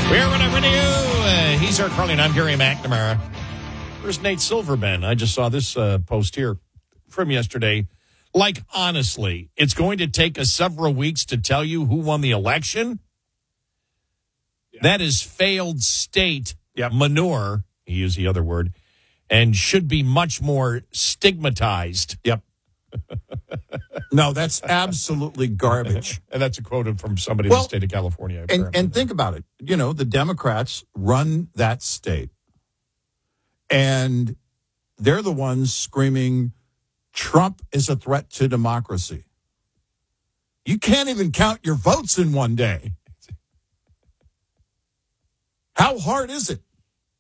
We're whatever to you. He's our Carly, and I'm Gary McNamara. Where's Nate Silverman? I just saw this post here from yesterday. Like, honestly, it's going to take us several weeks to tell you who won the election? Yeah. That is failed state manure, he used the other word, and should be much more stigmatized. Yep. No, that's absolutely garbage. And that's a quote from somebody in the state of California. And think about it. You know, the Democrats run that state. And they're the ones screaming, Trump is a threat to democracy. You can't even count your votes in one day. How hard is it?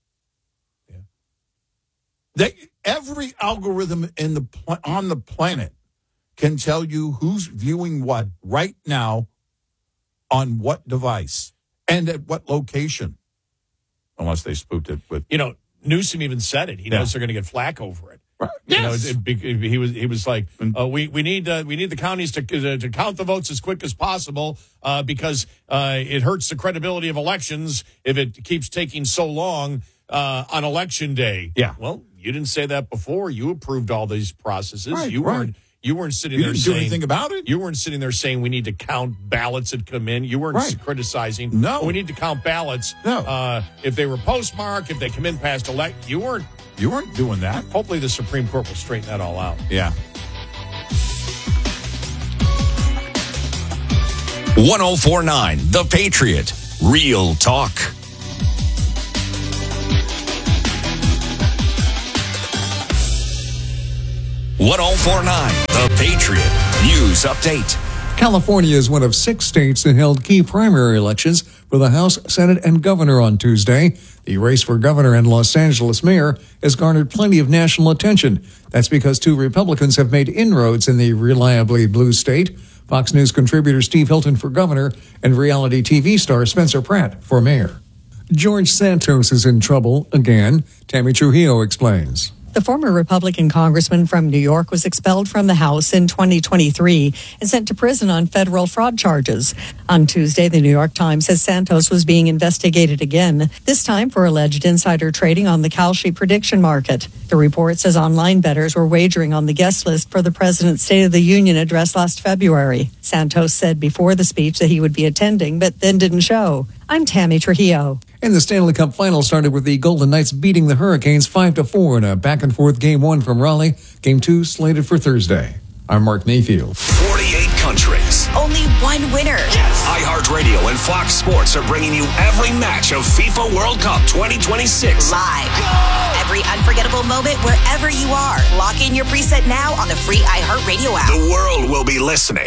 Every algorithm on the planet can tell you who's viewing what right now on what device and at what location. Unless they spoofed it with... You know, Newsom even said it. He knows they're going to get flack over it. Right. Yes. He was like, we need the counties to count the votes as quick as possible because it hurts the credibility of elections if it keeps taking so long on election day. Yeah. Well, you didn't say that before. You approved all these processes. Right, You weren't sitting you there didn't saying do anything about it. You weren't sitting there saying we need to count ballots that come in. You weren't criticizing. No, we need to count ballots. No, if they were postmarked, if they come in past elect, you weren't doing that. Hopefully, the Supreme Court will straighten that all out. Yeah. 1049 The Patriot. Real talk. .1049 The Patriot News Update. California is one of 6 states that held key primary elections for the House, Senate, and governor on Tuesday. The race for governor and Los Angeles mayor has garnered plenty of national attention. That's because 2 Republicans have made inroads in the reliably blue state. Fox News contributor Steve Hilton for governor and reality TV star Spencer Pratt for mayor. George Santos is in trouble again. Tammy Trujillo explains. The former Republican congressman from New York was expelled from the House in 2023 and sent to prison on federal fraud charges. On Tuesday, the New York Times says Santos was being investigated again, this time for alleged insider trading on the Kalshi prediction market. The report says online bettors were wagering on the guest list for the president's State of the Union address last February. Santos said before the speech that he would be attending, but then didn't show. I'm Tammy Trujillo. And the Stanley Cup Final started with the Golden Knights beating the Hurricanes 5-4 in a back-and-forth Game 1 from Raleigh. Game 2 slated for Thursday. I'm Mark Mayfield. 48 countries. Only one winner. Yes. iHeartRadio and Fox Sports are bringing you every match of FIFA World Cup 2026. Live. Go! Every unforgettable moment wherever you are. Lock in your preset now on the free iHeartRadio app. The world will be listening.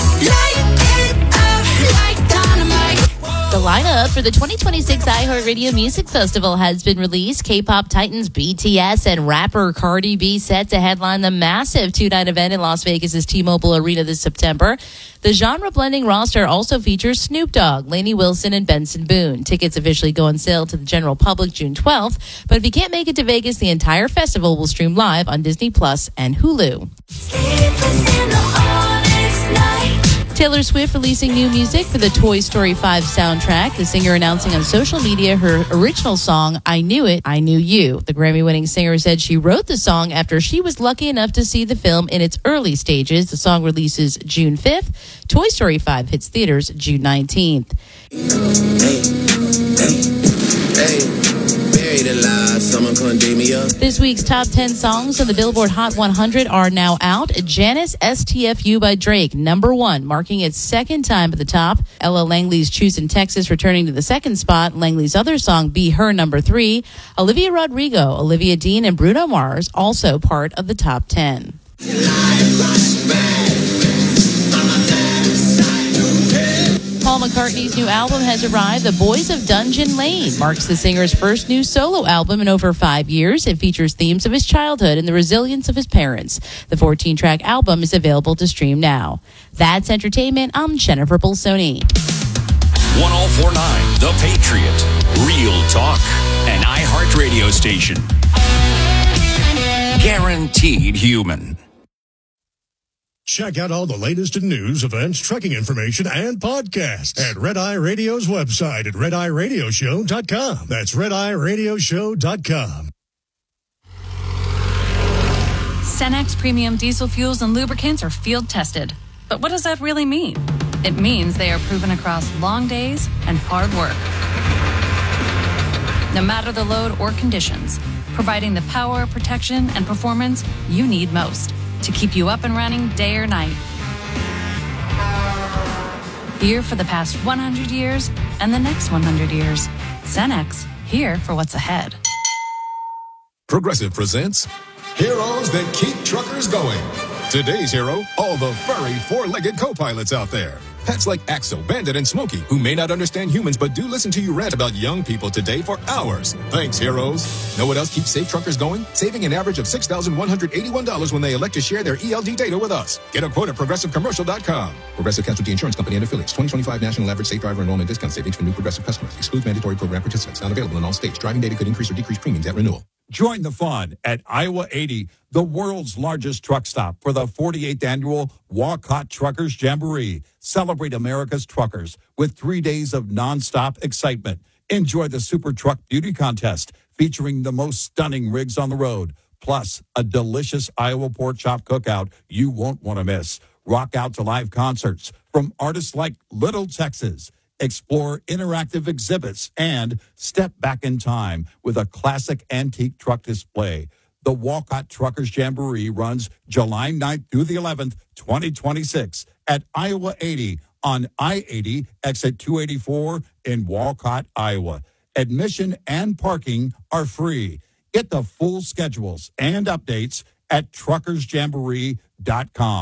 The lineup for the 2026 iHeartRadio Music Festival has been released. K-pop titans BTS and rapper Cardi B set to headline the massive 2-night event in Las Vegas' T-Mobile Arena this September. The genre-blending roster also features Snoop Dogg, Lainey Wilson, and Benson Boone. Tickets officially go on sale to the general public June 12th. But if you can't make it to Vegas, the entire festival will stream live on Disney Plus and Hulu. Taylor Swift releasing new music for the Toy Story 5 soundtrack. The singer announcing on social media her original song, I Knew It, I Knew You. The Grammy-winning singer said she wrote the song after she was lucky enough to see the film in its early stages. The song releases June 5th. Toy Story 5 hits theaters June 19th. This week's top 10 songs on the Billboard Hot 100 are now out. Janice STFU by Drake, number 1, marking its second time at the top. Ella Langley's Choose in Texas returning to the second spot. Langley's other song, Be Her, number 3. Olivia Rodrigo, Olivia Dean, and Bruno Mars also part of the top 10. Paul McCartney's new album has arrived. The Boys of Dungeon Lane marks the singer's first new solo album in over 5 years. It features themes of his childhood and the resilience of his parents. The 14-track album is available to stream now. That's entertainment. I'm Jennifer Bolsoni. 1049 The Patriot. Real talk. An iHeartRadio station. Guaranteed human. Check out all the latest in news, events, trucking information, and podcasts at Red Eye Radio's website at redeyeradioshow.com. That's redeyeradioshow.com. Cenex premium diesel fuels and lubricants are field tested. But what does that really mean? It means they are proven across long days and hard work. No matter the load or conditions, providing the power, protection, and performance you need most to keep you up and running day or night. Here for the past 100 years and the next 100 years. Cenex, here for what's ahead. Progressive presents Heroes That Keep Truckers Going. Today's hero, all the furry four-legged co-pilots out there. Pets like Axel, Bandit, and Smokey, who may not understand humans but do listen to you rant about young people today for hours. Thanks, heroes. Know what else keeps safe truckers going? Saving an average of $6,181 when they elect to share their ELD data with us. Get a quote at ProgressiveCommercial.com. Progressive Casualty Insurance Company and Affiliates. 2025 National Average Safe Driver Enrollment Discount Savings for new Progressive customers. Excludes mandatory program participants. Not available in all states. Driving data could increase or decrease premiums at renewal. Join the fun at Iowa 80, the world's largest truck stop, for the 48th annual Walcott Truckers Jamboree. Celebrate America's truckers with 3 days of nonstop excitement. Enjoy the Super Truck Beauty Contest featuring the most stunning rigs on the road, plus a delicious Iowa pork chop cookout you won't want to miss. Rock out to live concerts from artists like Little Texas. Explore interactive exhibits and step back in time with a classic antique truck display. The Walcott Truckers Jamboree runs July 9th through the 11th, 2026 at Iowa 80 on I-80, exit 284 in Walcott, Iowa. Admission and parking are free. Get the full schedules and updates at truckersjamboree.com.